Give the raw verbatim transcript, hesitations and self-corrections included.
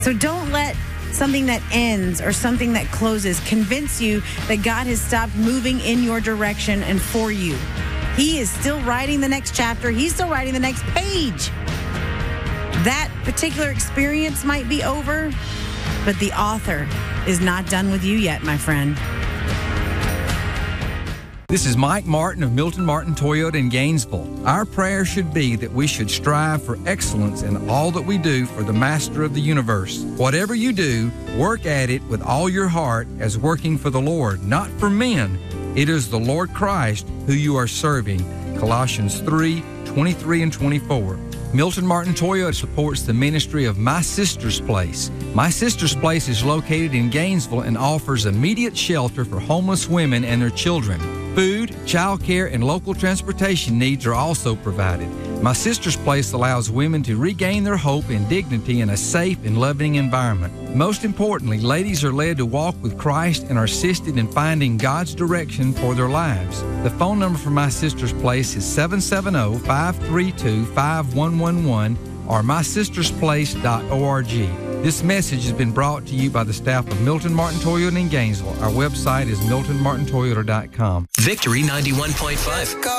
So don't let something that ends or something that closes convince you that God has stopped moving in your direction and for you. He is still writing the next chapter. He's still writing the next page. That particular experience might be over, but the author is not done with you yet, my friend. This is Mike Martin of Milton Martin Toyota in Gainesville. Our prayer should be that we should strive for excellence in all that we do for the Master of the universe. Whatever you do, work at it with all your heart as working for the Lord, not for men. It is the Lord Christ who you are serving. Colossians three, twenty-three and twenty-four. Milton Martin Toyota supports the ministry of My Sister's Place. My Sister's Place is located in Gainesville and offers immediate shelter for homeless women and their children. Food, child care, and local transportation needs are also provided. My Sister's Place allows women to regain their hope and dignity in a safe and loving environment. Most importantly, ladies are led to walk with Christ and are assisted in finding God's direction for their lives. The phone number for My Sister's Place is seven seven zero, five three two, five one one one or my sisters place dot org. This message has been brought to you by the staff of Milton Martin Toyota in Gainesville. Our website is milton martin toyota dot com. Victory ninety-one point five.